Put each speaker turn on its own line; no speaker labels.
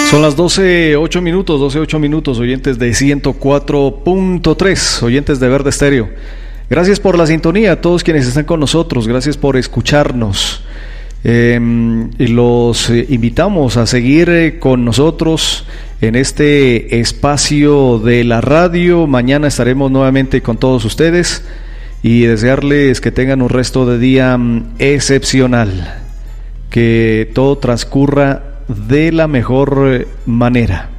Son las 12:08, oyentes de 104.3, oyentes de Verde Estéreo. Gracias por la sintonía a todos quienes están con nosotros, gracias por escucharnos. Y los invitamos a seguir con nosotros en este espacio de la radio. Mañana estaremos nuevamente con todos ustedes y desearles que tengan un resto de día excepcional, que todo transcurra de la mejor manera.